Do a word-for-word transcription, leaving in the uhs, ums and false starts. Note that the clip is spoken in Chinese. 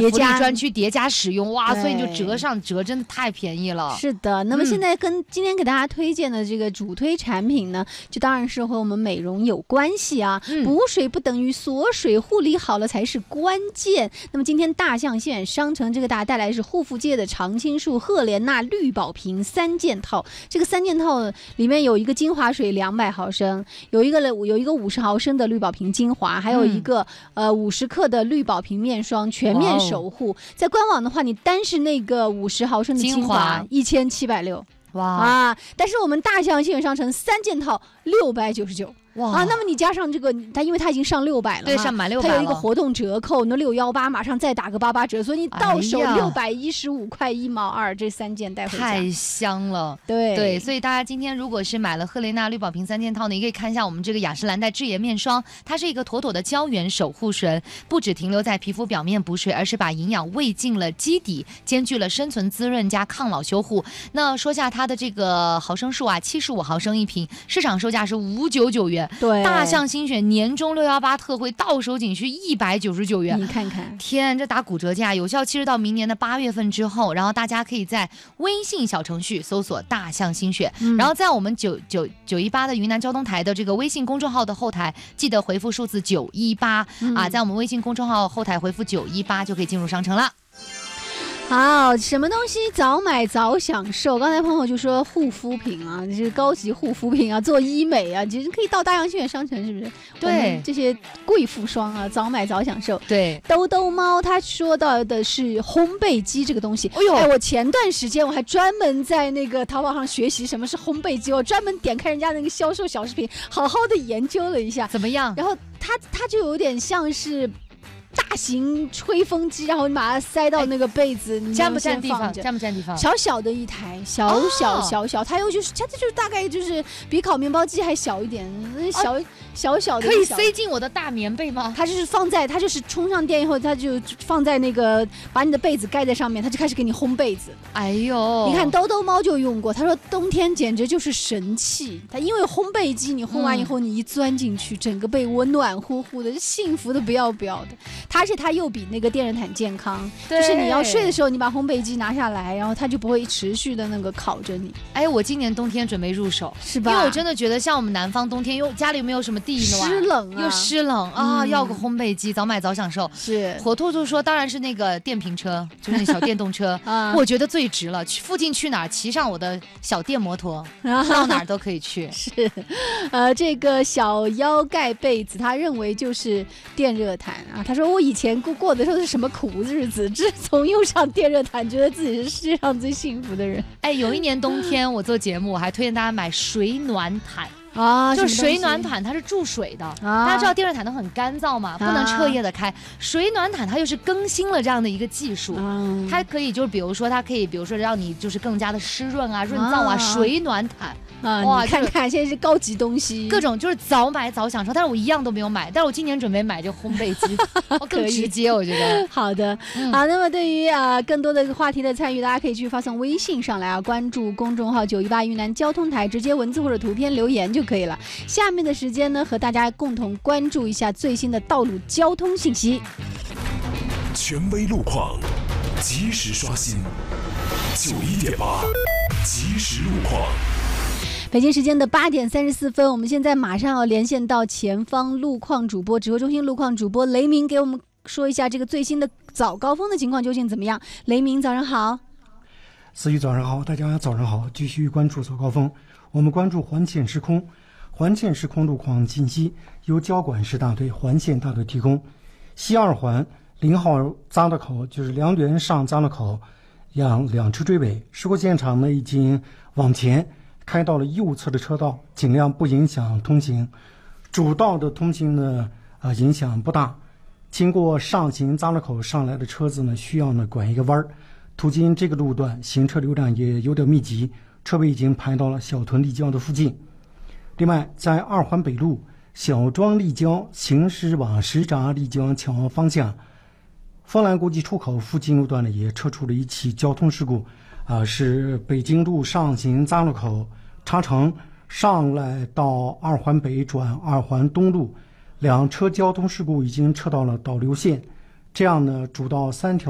福利专区叠加使用，哇，所以你就折上折，真的太便宜了。 是的，那么现在跟今天给大家推荐的这个主推产品呢，就当然是和我们美容有关系啊。嗯、补水不等于锁水，护理好了才是关键。那么今天大象新远商城这个大家带来的是护肤界的常青树赫莲娜绿宝瓶三件套，这个三件套里面有一个精华水两百毫升，有一个有一个五十毫升的绿宝瓶精华，还有一个、嗯、呃五十克的绿宝瓶面霜，全面守护。在官网的话，你单是那个五十毫升的精华一千七百六，哇啊！但是我们大象新远商城三件套六百九十九。哇啊！那么你加上这个，它因为它已经上六百了嘛， 对，上满六百了， 它有一个活动折扣，那六幺八马上再打个八八折，所以你到手六百一十五块一毛二，这三件带回家， 太香了。 对对，所以大家今天如果是买了赫莲娜绿宝瓶三件套呢，你可以看一下我们这个雅诗兰黛智妍面霜，它是一个妥妥的胶原守护神，不只停留在皮肤表面补水，而是把营养喂进了基底，兼具了生存滋润加抗老修护。那说下它的这个毫升数啊，七十五毫升一瓶，市场售价是五九九元， 对， 大象新选年终六幺八特惠，到手仅需一百九十九元。 你看看， 天，这打骨折价，有效期是到明年的八月份之后。然后大家可以在微信小程序搜索"大象新选"，嗯、然后在我们九九九一八的云南交通台的这个微信公众号的后台，记得回复数字九一八啊，在我们微信公众号后台回复九一八就可以进入商城了。 好，什么东西早买早享受？刚才朋友就说护肤品啊，这是高级护肤品啊，做医美啊，其实可以到大象新远商城，是不是？ 对， 这些贵妇霜啊，早买早享受。 对， 兜兜猫他说到的是烘焙机这个东西。 哎呦， 哎，我前段时间我还专门在那个淘宝上学习什么是烘焙机，我专门点开人家那个销售小视频，好好的研究了一下， 怎么样？ 然后它它就有点像是大型吹风机，然后你把它塞到那个被子，你占不占地方？占不占地方？ 小小的一台，小小小小，它又就是它这就是大概就是比烤面包机还小一点，小、啊、小小的， 可以塞进我的大棉被吗？ 它就是放在，它就是充上电以后，它就放在那个把你的被子盖在上面，它就开始给你烘被子。 哎呦， 你看兜兜猫就用过，他说冬天简直就是神器。它因为烘焙机，你烘完以后，你一钻进去，嗯、整个被窝暖乎乎的，幸福的不要不要的。它是它又比那个电热毯健康，就是你要睡的时候，你把烘焙机拿下来，然后它就不会持续的那个烤着你。 哎，我今年冬天准备入手， 是吧？ 因为我真的觉得像我们南方冬天，又家里没有什么地暖， 湿冷啊， 又湿冷啊、嗯，要个烘焙机，早买早享受。 是火兔兔说，当然是那个电瓶车，就是那小电动车，啊、我觉得最值了。去附近去哪儿，骑上我的小电摩托，啊、到哪儿都可以去。 是，呃，这个小腰盖被子，他认为就是电热毯啊。他说我以前过过的时候是什么苦日子，自从用上电热毯，觉得自己是世界上最幸福的人。 哎，有一年冬天我做节目，我还推荐大家买水暖毯。 啊， 就是水暖毯，它是注水的。啊、大家知道电热毯都很干燥嘛，不能彻夜的开。啊、水暖毯它又是更新了这样的一个技术，啊、它可以就是比如说它可以比如说让你就是更加的湿润啊、润燥啊。啊水暖毯啊，哇，你看看现在是高级东西， 各种就是早买早享受。但是我一样都没有买，但是我今年准备买这烘焙机，我更直接，我觉得。 好的，嗯、好。那么对于啊、呃、更多的话题的参与，大家可以去发送微信上来啊，关注公众号九一八云南交通台，直接文字或者图片留言就可以了。下面的时间呢，和大家共同关注一下最新的道路交通信息。 权威路况，及时刷新。九一点八，及时路况。 北京时间的八点三十四分，我们现在马上要连线到前方路况主播、指挥中心路况主播雷鸣，给我们说一下这个最新的早高峰的情况究竟怎么样。雷鸣，早上好。 思雨，早上好，大家早上好。继续关注早高峰，我们关注环线施工。环线施工路况信息由交管市大队环线大队提供。西二环零号匝道口，就是两点上匝道口，两两车追尾，事故现场呢已经往前开到了右侧的车道，尽量不影响通行。主道的通行呢，呃，影响不大。经过上行匝道口上来的车子呢，需要呢拐一个弯儿。途经这个路段，行车流量也有点密集，车位已经排到了小屯立交的附近。另外，在二环北路小庄立交行驶往什闸立交桥方向，丰兰国际出口附近路段呢，也车出了一起交通事故，啊、呃，是北京路上行匝路口插城上来到二环北转二环东路，两车交通事故已经撤到了导流线，这样呢，主道三条